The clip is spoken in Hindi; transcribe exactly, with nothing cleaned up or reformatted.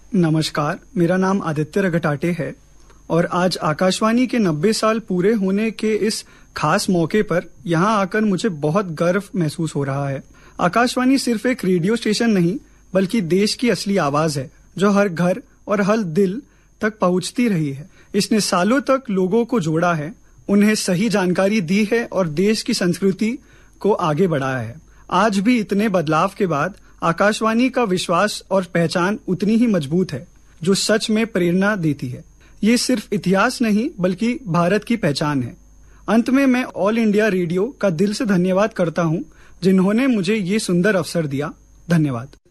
नमस्कार, मेरा नाम आदित्य रगटाटे है और आज आकाशवाणी के नब्बे साल पूरे होने के इस खास मौके पर यहाँ आकर मुझे बहुत गर्व महसूस हो रहा है। आकाशवाणी सिर्फ एक रेडियो स्टेशन नहीं बल्कि देश की असली आवाज है जो हर घर और हर दिल तक पहुँचती रही है। इसने सालों तक लोगों को जोड़ा है, उन्हें सही जानकारी दी है और देश की संस्कृति को आगे बढ़ाया है। आज भी इतने बदलाव के बाद आकाशवाणी का विश्वास और पहचान उतनी ही मजबूत है जो सच में प्रेरणा देती है। ये सिर्फ इतिहास नहीं बल्कि भारत की पहचान है। अंत में मैं ऑल इंडिया रेडियो का दिल से धन्यवाद करता हूँ जिन्होंने मुझे ये सुंदर अवसर दिया। धन्यवाद।